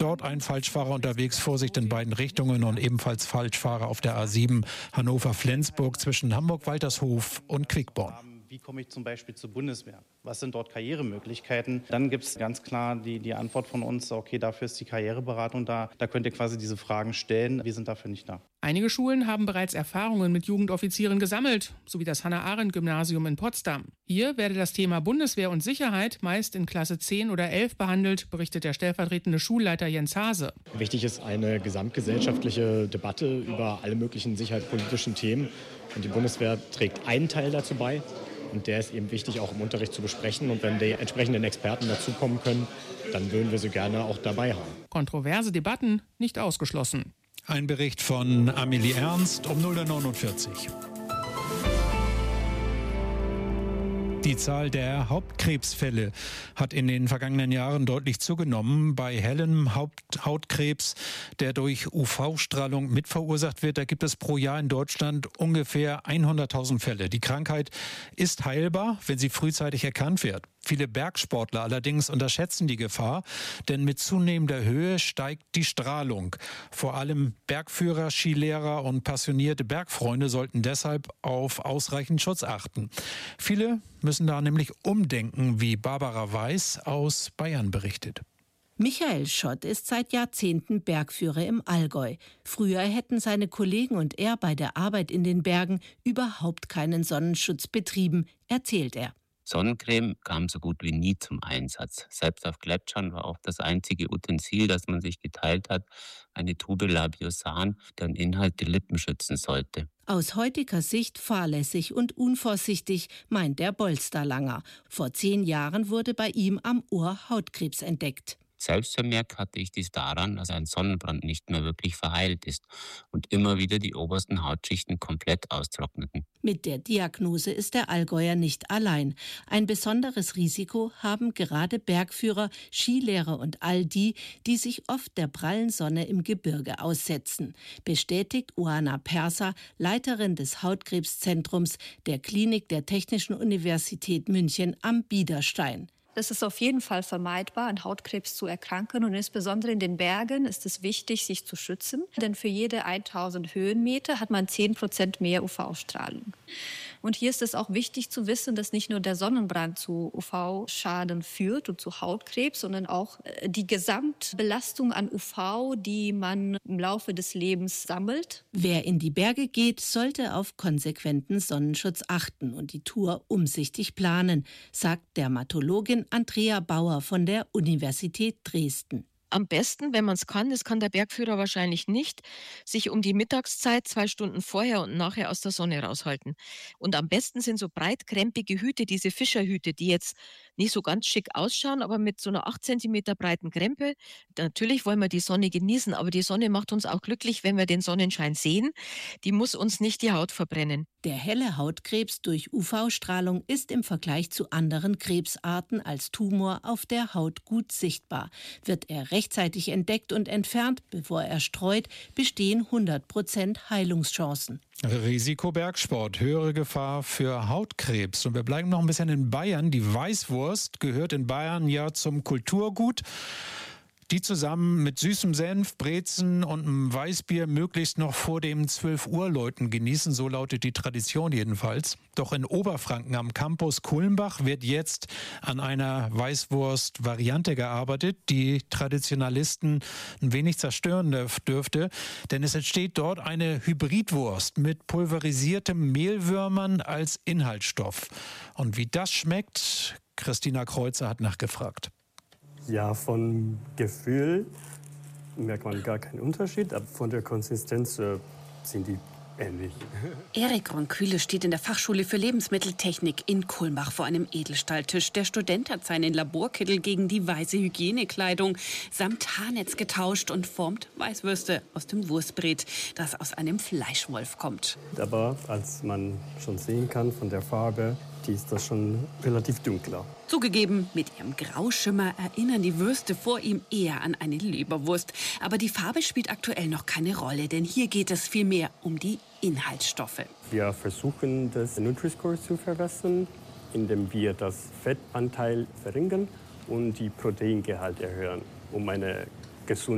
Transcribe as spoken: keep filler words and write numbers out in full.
dort ein Falschfahrer unterwegs. Vorsicht in beiden Richtungen und ebenfalls Falschfahrer auf der A sieben Hannover-Flensburg zwischen Hamburg-Waltershof und Quickborn. Wie komme ich zum Beispiel zur Bundeswehr? Was sind dort Karrieremöglichkeiten? Dann gibt es ganz klar die, die Antwort von uns, okay, dafür ist die Karriereberatung da. Da könnt ihr quasi diese Fragen stellen. Wir sind dafür nicht da. Einige Schulen haben bereits Erfahrungen mit Jugendoffizieren gesammelt, so wie das Hannah-Arendt-Gymnasium in Potsdam. Hier werde das Thema Bundeswehr und Sicherheit meist in Klasse zehn oder elf behandelt, berichtet der stellvertretende Schulleiter Jens Hase. Wichtig ist eine gesamtgesellschaftliche Debatte über alle möglichen sicherheitspolitischen Themen. Und die Bundeswehr trägt einen Teil dazu bei. Und der ist eben wichtig, auch im Unterricht zu besprechen. Und wenn die entsprechenden Experten dazukommen können, dann würden wir sie gerne auch dabei haben. Kontroverse Debatten nicht ausgeschlossen. Ein Bericht von Amelie Ernst um null Uhr neunundvierzig. Die Zahl der Hauptkrebsfälle hat in den vergangenen Jahren deutlich zugenommen. Bei hellem Haupt- Hautkrebs, der durch U V-Strahlung mitverursacht wird, da gibt es pro Jahr in Deutschland ungefähr hunderttausend Fälle. Die Krankheit ist heilbar, wenn sie frühzeitig erkannt wird. Viele Bergsportler allerdings unterschätzen die Gefahr, denn mit zunehmender Höhe steigt die Strahlung. Vor allem Bergführer, Skilehrer und passionierte Bergfreunde sollten deshalb auf ausreichend Schutz achten. Viele müssen da nämlich umdenken, wie Barbara Weiß aus Bayern berichtet. Michael Schott ist seit Jahrzehnten Bergführer im Allgäu. Früher hätten seine Kollegen und er bei der Arbeit in den Bergen überhaupt keinen Sonnenschutz betrieben, erzählt er. Sonnencreme kam so gut wie nie zum Einsatz. Selbst auf Gletschern war auch das einzige Utensil, das man sich geteilt hat, eine Tube Labiosan, deren Inhalt die Lippen schützen sollte. Aus heutiger Sicht fahrlässig und unvorsichtig, meint der Bolsterlanger. Vor zehn Jahren wurde bei ihm am Ohr Hautkrebs entdeckt. Selbst vermerkt hatte ich dies daran, dass ein Sonnenbrand nicht mehr wirklich verheilt ist und immer wieder die obersten Hautschichten komplett austrockneten. Mit der Diagnose ist der Allgäuer nicht allein. Ein besonderes Risiko haben gerade Bergführer, Skilehrer und all die, die sich oft der prallen Sonne im Gebirge aussetzen, bestätigt Oana Perser, Leiterin des Hautkrebszentrums der Klinik der Technischen Universität München am Biederstein. Es ist auf jeden Fall vermeidbar, an Hautkrebs zu erkranken. Und insbesondere in den Bergen ist es wichtig, sich zu schützen. Denn für jede tausend Höhenmeter hat man zehn Prozent mehr U V-Strahlung. Und hier ist es auch wichtig zu wissen, dass nicht nur der Sonnenbrand zu U V-Schaden führt und zu Hautkrebs, sondern auch die Gesamtbelastung an U V, die man im Laufe des Lebens sammelt. Wer in die Berge geht, sollte auf konsequenten Sonnenschutz achten und die Tour umsichtig planen, sagt Dermatologin Andrea Bauer von der Universität Dresden. Am besten, wenn man es kann, das kann der Bergführer wahrscheinlich nicht, sich um die Mittagszeit zwei Stunden vorher und nachher aus der Sonne raushalten. Und am besten sind so breitkrempige Hüte, diese Fischerhüte, die jetzt nicht so ganz schick ausschauen, aber mit so einer acht Zentimeter breiten Krempe. Natürlich wollen wir die Sonne genießen, aber die Sonne macht uns auch glücklich, wenn wir den Sonnenschein sehen. Die muss uns nicht die Haut verbrennen. Der helle Hautkrebs durch U V-Strahlung ist im Vergleich zu anderen Krebsarten als Tumor auf der Haut gut sichtbar. Wird er rechtzeitig entdeckt und entfernt, bevor er streut, bestehen hundert Prozent Heilungschancen. Risikobergsport, höhere Gefahr für Hautkrebs. Und wir bleiben noch ein bisschen in Bayern. Die Weißwurst gehört in Bayern ja zum Kulturgut. Die zusammen mit süßem Senf, Brezen und einem Weißbier möglichst noch vor dem zwölf Uhr Läuten genießen, so lautet die Tradition jedenfalls. Doch in Oberfranken am Campus Kulmbach wird jetzt an einer Weißwurst-Variante gearbeitet, die Traditionalisten ein wenig zerstören dürfte, denn es entsteht dort eine Hybridwurst mit pulverisiertem Mehlwürmern als Inhaltsstoff. Und wie das schmeckt, Christina Kreuzer hat nachgefragt. Ja, vom Gefühl merkt man gar keinen Unterschied, aber von der Konsistenz äh, sind die ähnlich. Erik Ronquille steht in der Fachschule für Lebensmitteltechnik in Kulmbach vor einem Edelstahltisch. Der Student hat seinen Laborkittel gegen die weiße Hygienekleidung samt Haarnetz getauscht und formt Weißwürste aus dem Wurstbret, das aus einem Fleischwolf kommt. Aber als man schon sehen kann von der Farbe, die ist das schon relativ dunkler. Zugegeben, mit ihrem Grauschimmer erinnern die Würste vor ihm eher an eine Leberwurst. Aber die Farbe spielt aktuell noch keine Rolle, denn hier geht es vielmehr um die Inhaltsstoffe. Wir versuchen, das Nutri-Score zu verbessern, indem wir das Fettanteil verringern und die Proteingehalt erhöhen, um eine gesunde